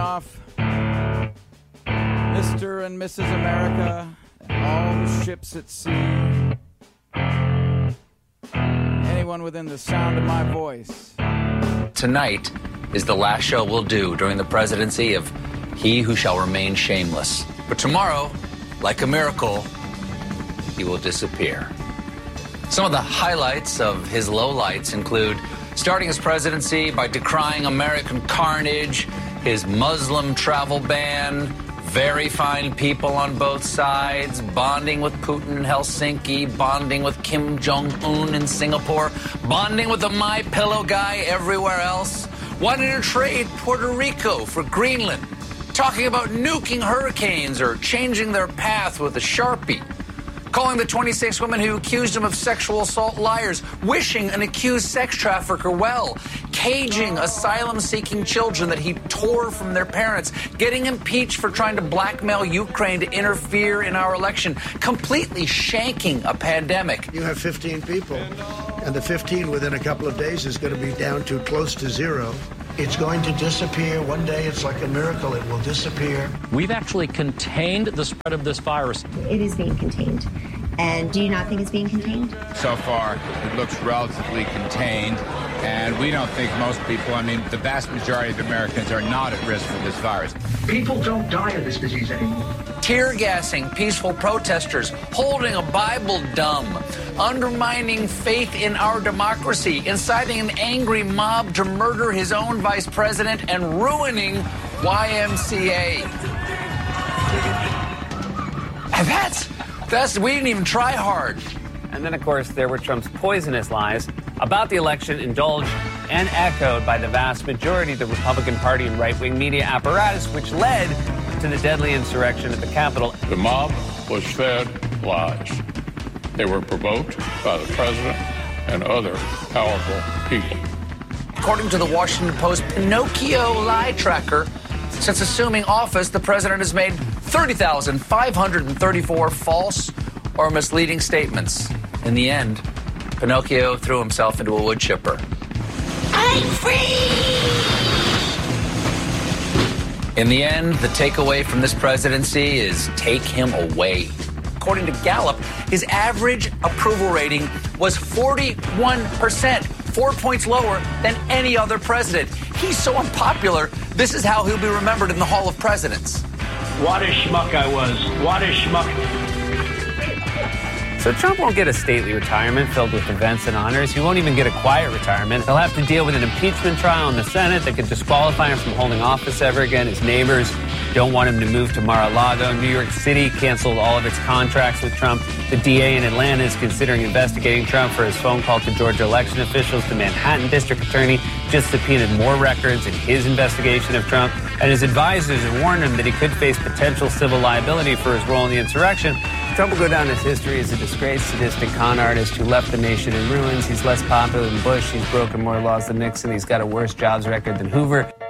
off Mr. and Mrs. America and all the ships at sea. Anyone within the sound of my voice. Tonight is the last show we'll do during the presidency of He Who Shall Remain Shameless. But tomorrow, like a miracle, he will disappear. Some of the highlights of his lowlights include starting his presidency by decrying American carnage, his Muslim travel ban, very fine people on both sides, bonding with Putin in Helsinki, bonding with Kim Jong-un in Singapore, bonding with the MyPillow guy everywhere else, wanting to trade Puerto Rico for Greenland, talking about nuking hurricanes or changing their path with a Sharpie, calling the 26 women who accused him of sexual assault liars, wishing an accused sex trafficker well, caging asylum-seeking children that he tore from their parents, getting impeached for trying to blackmail Ukraine to interfere in our election, completely shanking a pandemic. You have 15 people, and the 15 within a couple of days is going to be down to close to zero. It's going to disappear. One day, it's like a miracle. It will disappear. We've actually contained the spread of this virus. It is being contained. And do you not think it's being contained? So far, it looks relatively contained. And we don't think most people, the vast majority of Americans are not at risk for this virus. People don't die of this disease anymore. Tear gassing peaceful protesters, holding a Bible dumb, undermining faith in our democracy, inciting an angry mob to murder his own vice president, and ruining YMCA. And we didn't even try hard. And then, of course, there were Trump's poisonous lies about the election, indulged and echoed by the vast majority of the Republican Party and right-wing media apparatus, which led to the deadly insurrection at the Capitol. The mob was fed lies. They were provoked by the president and other powerful people. According to the Washington Post Pinocchio lie tracker, since assuming office, the president has made 30,534 false or misleading statements. In the end, Pinocchio threw himself into a wood chipper. I'm free! In the end, the takeaway from this presidency is take him away. According to Gallup, his average approval rating was 41%, 4 points lower than any other president. He's so unpopular, this is how he'll be remembered in the Hall of Presidents. What a schmuck I was. What a schmuck. So Trump won't get a stately retirement filled with events and honors. He won't even get a quiet retirement. He'll have to deal with an impeachment trial in the Senate that could disqualify him from holding office ever again. His neighbors don't want him to move to Mar-a-Lago. New York City canceled all of its contracts with Trump. The DA in Atlanta is considering investigating Trump for his phone call to Georgia election officials. The Manhattan District Attorney just subpoenaed more records in his investigation of Trump. And his advisors have warned him that he could face potential civil liability for his role in the insurrection. Trump will go down in history as a disgraced, sadistic con artist who left the nation in ruins. He's less popular than Bush. He's broken more laws than Nixon. He's got a worse jobs record than Hoover.